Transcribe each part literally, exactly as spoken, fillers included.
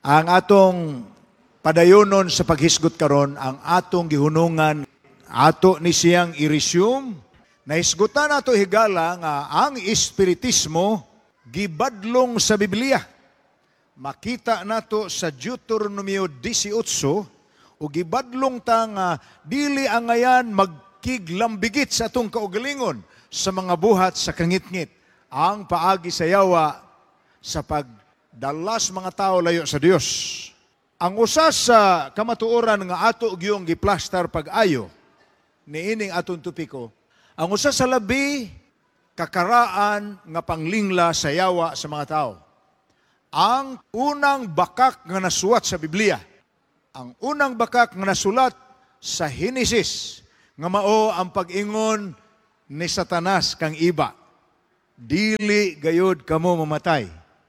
Ang atong padayonon sa paghisgot karon, ang atong gihunungan, ato ni siyang i-resume. Nahisgutan nato higala nga ang espiritismo gibadlong sa Biblia. Makita nato sa Deuteronomio eighteen, o gibadlong ta nga dili angayan magkiglambigit sa atong kaugalingon sa mga buhat sa kangitngit. Ang paagi sa yawa sa pagdalas mga tao layo sa Dios. Ang usa sa kamatuoran nga ato gyung giplastar pag-ayo niining atong tupiko, ang usa sa labi kakaraan nga panglingla sa yawa sa mga tao. Ang unang bakak nga nasulat sa Biblia, ang unang bakak nga nasulat sa Henesis, nga mao ang pag-ingon ni Satanas kang iba, dili gayud kamo mamatay.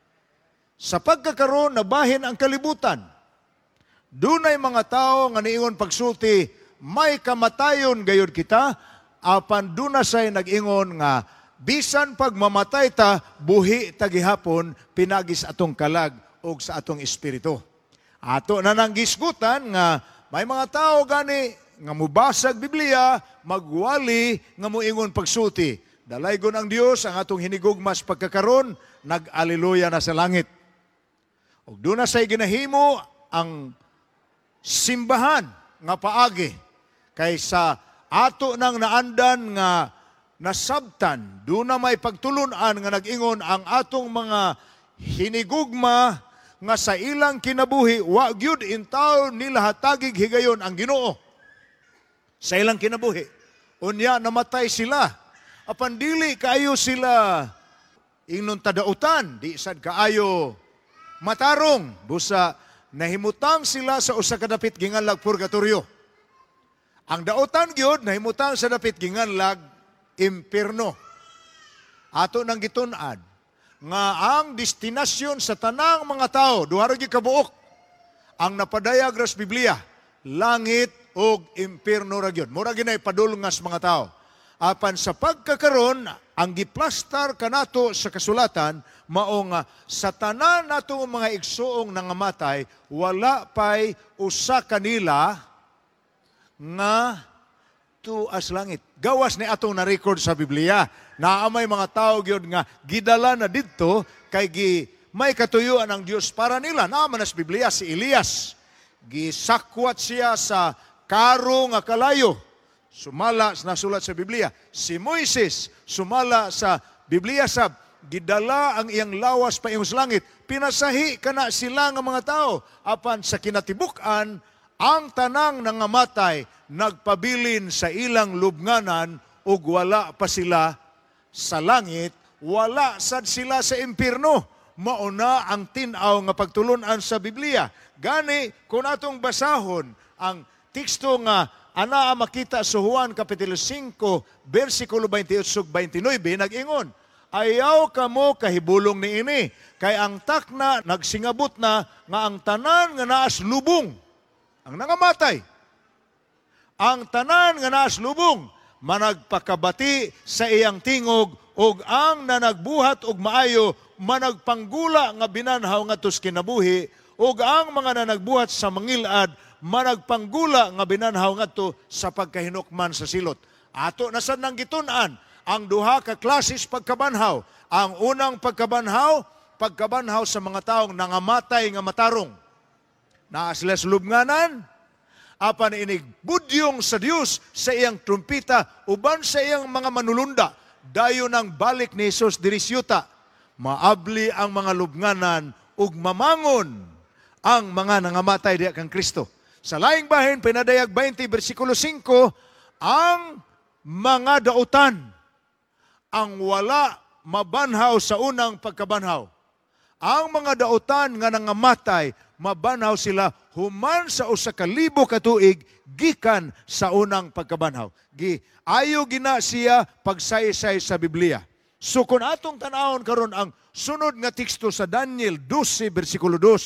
Sa pagkakaroon nabahin ang kalibutan, dunay mga tao nga niingon pagsulti, may kamatayon gayud kita, apan duna say nag-ingon nga bisan pag mamatay ta, buhi ta gihapon pinagis atong kalag og sa atong espiritu. Ato na nang gisgutan nga may mga tao gani nga mubasag Biblia, magwali nga muingon pagsulti. Dalaygon ang Dios ang atong hinigugmas pagkakaron, nag-aleluya na sa langit. Og doon na say ginahimo ang simbahan nga paagi kaysa ato nang naandan nga nasabtan, doon na may pagtulunan nga nag-ingon ang atong mga hinigugma nga sa ilang kinabuhi, wa gyud intaw nila hatagig higayon ang Ginoo. Sa ilang kinabuhi. Unya namatay sila. Apan dili kaayo sila ingnon tadautan, di sad kaayo matarong. Busa nahimutang sila sa usa ka dapit ginganlag purgatorio. Ang dautan gyud nahimutang sa dapit ginganlag impierno. Ato nang gitun-an nga ang destinasyon sa tanang mga tao, duha ra gyud kabuok ang napadayag sa Biblia, langit ug impierno ra gyud. Mura ginay padulngas mga tao. Apan sa pagkakaron, ang giplastar kanato sa kasulatan mao nga sa tanan nato mga igsuong nangamatay, wala pay usa kanila nga tuas langit. Gawas ni atong na-record sa Biblia. Naamay mga tao gyud nga gidala na didto kay gi may katuyuan ang Dios para nila. Naaman sa Biblia si Elias. Gisakwat siya sa karo nga kalayo. Sumala na sulat sa Biblia. Si Moises sumala sa Biblia sab gidala ang iyang lawas pa sa langit. Pinasahi kana sila nga mga tao. Apan sa kinatibuk-an ang tanang nangamatay nagpabilin sa ilang lubnganan ug wala pa sila sa langit, wala sad sila sa impierno. Mauna ang tin-aw nga pagtulunan sa Biblia. Gani kung atong basahon ang teksto nga ana makita sa Juan kapitulo five bersikulo twenty-eight ug twenty-nine nag-ingon, ayaw kamo kahibulong niini kay ang takna nagsingabot na nga ang tanan nga naas lubong ang nangamatay. Ang tanan nga naas lubong, managpakabati sa iyang tingog, ug ang nanagbuhat og maayo, managpanggula nga binanhaw nga tus kinabuhi, ug ang mga nanagbuhat sa mangilad, managpanggula nga binanhaw nga to sa pagkahinukman sa silot. Ato na sad nang gitun-an ang duha ka klases pagkabanhaw. Ang unang pagkabanhaw, pagkabanhaw sa mga taong nangamatay nga matarong. Naa sila sa lubnganan, apan inig budyong sa Dios sa iyang trumpita uban sa iyang mga manulunda, dayon ang balik ni Jesus diri siyuta, maabli ang mga lubnganan ug mamangon ang mga nangamatay diha kang Kristo. Sa laing bahin pinadayag twenty bersikulo five, ang mga dautan ang wala mabanhaw sa unang pagkabanhaw. Ang mga dautan nga nangamatay, mabanhaw sila human sa usa ka libo ka tuig gikan sa unang pagkabanhaw. Gi ayo gina siya pagsaysay sa Biblia. So kung atong tanawon karon ang sunod nga teksto sa Daniel twelve bersikulo two.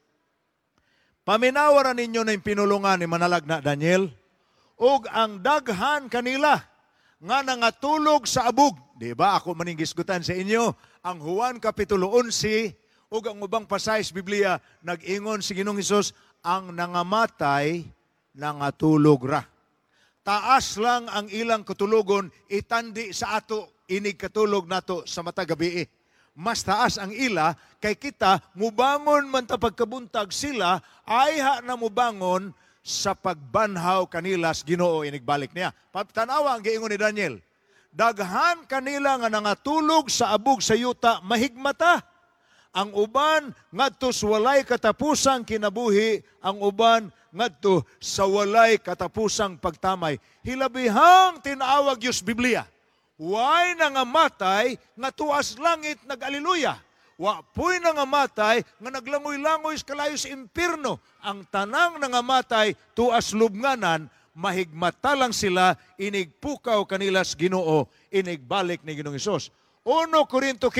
Paminawaran ninyo na yung pinulungan ni manalag na Daniel ug ang daghan kanila nga nangatulog sa abog. Di ba? Ako maningisgutan sa inyo ang Juan kapitulo eleven ug ang ubang pasay sa Biblia nag-ingon si Ginoong Hesus, ang nangamatay nangatulog ra. Taas lang ang ilang katulogon, itandi sa ato inig katulog nato sa mata gabi. Mas taas ang ila kay kita mubangon man ta pagkabuntag, sila ay ha na mubangon sa pagbanhaw kanila sa Ginoo inigbalik niya. Tanawa ang giingon ni Daniel, daghan kanila nga nangatulog sa abog sa yuta mahigmata. Ang uban ngadto sa walay katapusang kinabuhi, ang uban ngadto sa walay katapusang pagtamay. Hilabihang tinawag Diyos Biblia. Way nangamatay nga tuas langit nag-aliluya. Wa po'y nangamatay nga naglangoy-langoy sa kalayo sa impirno. Ang tanang nangamatay tuas lubnganan, mahigmata lang sila, inigpukaw kanila sa Ginoo, inigbalik ni Ginoong Hesus. Uno Korinto